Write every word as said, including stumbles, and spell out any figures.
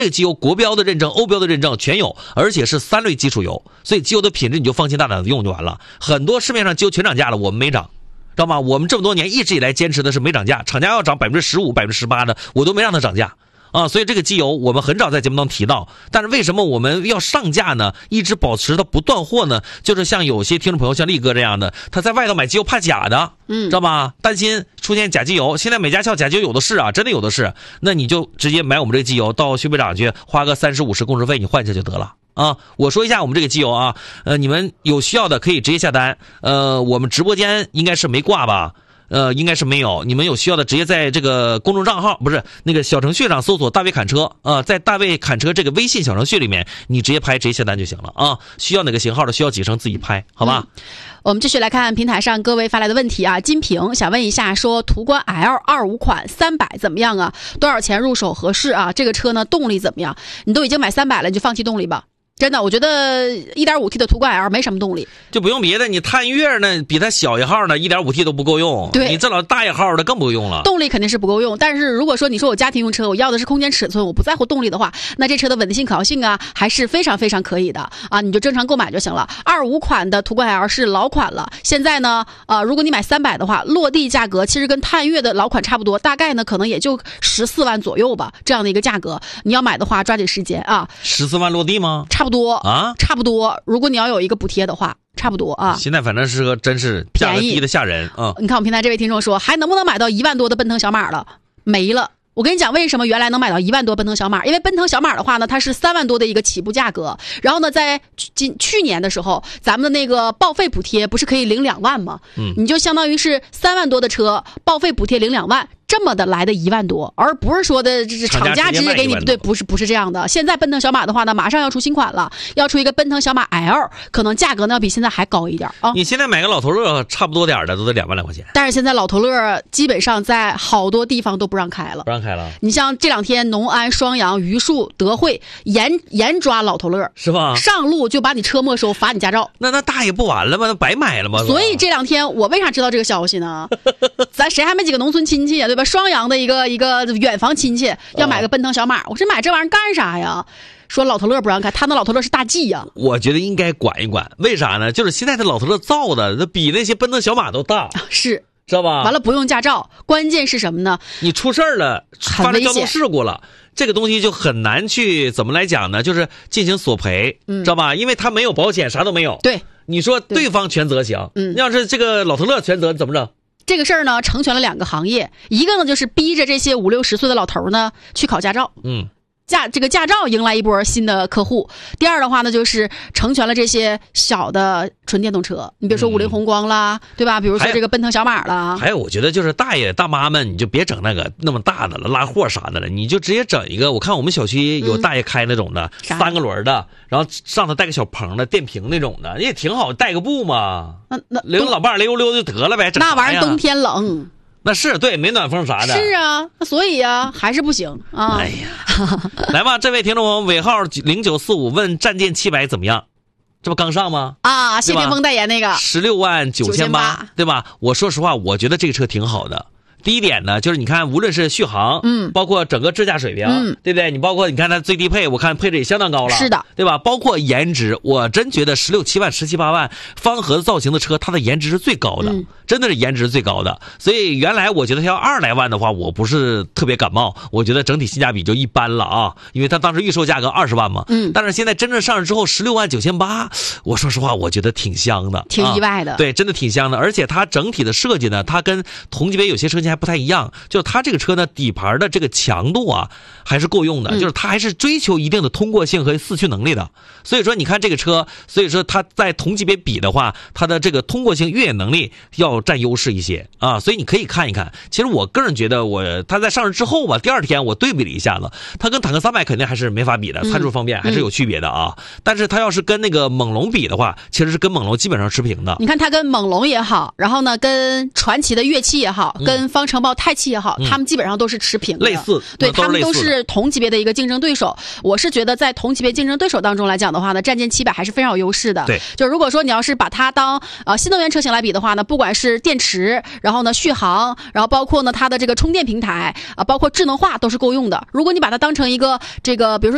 这个机油国标的认证、欧标的认证全有，而且是三类基础油，所以机油的品质你就放心大胆的用就完了。很多市面上机油全涨价了，我们没涨，知道吗？我们这么多年一直以来坚持的是没涨价，厂家要涨百分之十五、百分之十八的，我都没让它涨价。啊，所以这个机油我们很少在节目当中提到，但是为什么我们要上架呢？一直保持它不断货呢？就是像有些听众朋友，像力哥这样的，他在外头买机油怕假的，嗯，知道吧？担心出现假机油。现在美加效假机油有的是啊，真的有的是。那你就直接买我们这个机油，到修配厂去花个三十五十工时费，你换一下就得了。啊，我说一下我们这个机油啊，呃，你们有需要的可以直接下单。呃，我们直播间应该是没挂吧？呃，应该是没有。你们有需要的，直接在这个公众账号，不是那个小程序上搜索大卫侃车啊、呃，在大卫侃车这个微信小程序里面，你直接拍，直接下单就行了啊。需要哪个型号的，需要几升自己拍，好吧？嗯、 我们继续来看平台上各位发来的问题啊。金平想问一下，说途观 L 二五款三百怎么样啊？多少钱入手合适啊？这个车呢，动力怎么样？你都已经买三百了，你就放弃动力吧。真的，我觉得 一点五 T 的途观 L 没什么动力， 就不用别的，你探岳呢比它小一号呢 一点五 T 都不够用， 对， 你这老大一号的更不够用了。 动力肯定是不够用，但是如果说你说我家庭用车，我要的是空间尺寸，我不在乎动力的话，那这车的稳定性、可靠性啊还是非常非常可以的啊，你就正常购买就行了。二五款的途观 L 是老款了，现在呢，呃，如果你买三百的话，落地价格其实跟探岳的老款差不多，大概呢可能也就十四万左右吧，这样的一个价格，你要买的话抓紧时间啊。 十四万落地吗？ 差不多啊。 差不多，如果你要有一个补贴的话，差不多啊。 现在反正是个真是价格低的吓人啊！ 你看我们平台这位听众说，还能不能买到一万多的奔腾小马了？没了。我跟你讲，为什么原来能买到一万多奔腾小马？因为奔腾小马的话呢，它是三万多的一个起步价格。然后呢，在今去年的时候，咱们的那个报废补贴不是可以领两万吗？嗯，你就相当于是三万多的车，报废补贴领两万。这么的来的一万多，而不是说的这是厂家直接给你，对，不是不是这样的。现在奔腾小马的话呢，马上要出新款了，要出一个奔腾小马 L， 可能价格呢比现在还高一点啊。 你现在买个老头乐差不多点的都得两万来块钱， 但是现在老头乐基本上在好多地方都不让开了， 不让开了。 你像这两天农安、双阳、榆树、德惠严严抓老头乐， 是吧？ 上路就把你车没收，罚你驾照。 那那大爷不完了吗？那白买了吗？ 所以这两天我为啥知道这个消息呢？咱谁还没几个农村亲戚啊，对吧？双阳的一个一个远房亲戚要买个奔腾小马，我说买这玩意儿干啥呀？说老头乐不让开，他那老头乐是大 G 呀、啊。 我觉得应该管一管，为啥呢？就是现在的老头乐造的，那比那些奔腾小马都大， 是知道吧？ 完了不用驾照，关键是什么呢？ 你出事儿了，发生交通事故了，这个东西就很难去怎么来讲呢？就是进行索赔，嗯、知道吧？因为他没有保险，啥都没有。 对， 你说对方全责行，嗯，要是这个老头乐全责，怎么整？ 这个事儿呢，成全了两个行业，一个呢就是逼着这些五六十岁的老头呢去考驾照，嗯，驾这个驾照迎来一波新的客户。第二的话呢，就是成全了这些小的纯电动车，你比如说五菱宏光啦，嗯、对吧？比如说这个奔腾小马啦。 还有，我觉得就是大爷大妈们，你就别整那个那么大的了，拉货啥的了，你就直接整一个。我看我们小区有大爷开那种的，嗯、三个轮的，然后上头带个小棚的电瓶那种的，也挺好，带个布嘛。那那领老伴儿溜溜就得了呗，整那玩意儿冬天冷。 那是对，没暖风啥的。 是啊，所以啊，还是不行啊。 哎呀，来吧，这位听众朋友尾号零九四五问战舰七百怎么样？这不刚上吗？ 啊，谢霆锋代言那个十六万九千八，对吧？我说实话，我觉得这个车挺好的。第一点呢，就是你看，无论是续航，嗯，包括整个智驾水平，嗯，对不对？你包括你看它最低配，我看配置也相当高了， 是的， 对吧？包括颜值，我真觉得十六七万、十七八万方盒子造型的车，它的颜值是最高的，嗯、真的是颜值最高的。所以原来我觉得它要二来万的话，我不是特别感冒，我觉得整体性价比就一般了啊，因为它当时预售价格二十万嘛，嗯，但是现在真正上市之后十六万九千八，我说实话，我觉得挺香的， 挺意外的， 啊、对，真的挺香的。而且它整体的设计呢，它跟同级别有些车型还不太一样，就它这个车呢，底盘的这个强度啊，还是够用的，嗯、就是它还是追求一定的通过性和四驱能力的。所以说，你看这个车，所以说它在同级别比的话，它的这个通过性、越野能力要占优势一些啊。所以你可以看一看。其实我个人觉得我，我它在上市之后吧，第二天我对比了一下子，它跟坦克三百肯定还是没法比的，参数方面还是有区别的啊。嗯、但是它要是跟那个猛龙比的话，其实是跟猛龙基本上持平的。 你看它跟猛龙也好，然后呢，跟传祺的跃气也好，嗯、跟方程豹泰气也好，他们基本上都是持平的， 类似， 对，他们都是同级别的一个竞争对手。我是觉得在同级别竞争对手当中来讲的话呢，战舰七百还是非常有优势的。 对， 就如果说你要是把它当呃新能源车型来比的话呢，不管是电池，然后呢续航，然后包括呢它的这个充电平台啊、呃，包括智能化都是够用的。如果你把它当成一个这个，比如说